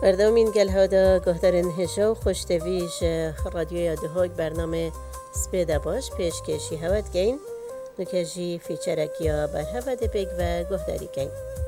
بردومین گل هادا گهدارن هجا و خوشتویج رادیوی دهوگ برنامه سپیده باش پیش کشی هوت گین نکجی فیچرک یا بر هوا دبیگ و گهداری گین.